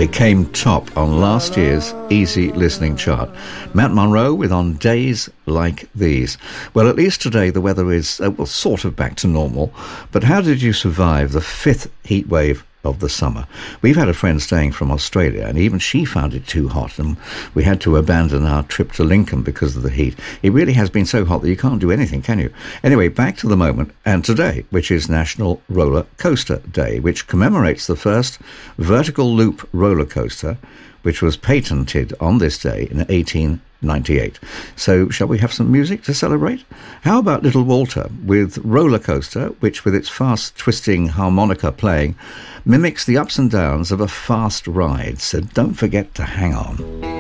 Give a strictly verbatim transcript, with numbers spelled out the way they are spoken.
It came top on last year's Easy Listening chart. Matt Monro with On Days Like These. Well, at least today the weather is, uh, well, sort of back to normal. But how did you survive the fifth heat wave of the summer? We've had a friend staying from Australia, and even she found it too hot, and we had to abandon our trip to Lincoln because of the heat. It really has been so hot that you can't do anything, can you? Anyway, back to the moment, and today, which is National Roller Coaster Day, which commemorates the first vertical loop roller coaster, which was patented on this day in eighteen ninety-eight. So shall we have some music to celebrate? How about Little Walter with Roller Coaster, which with its fast twisting harmonica playing mimics the ups and downs of a fast ride, so don't forget to hang on.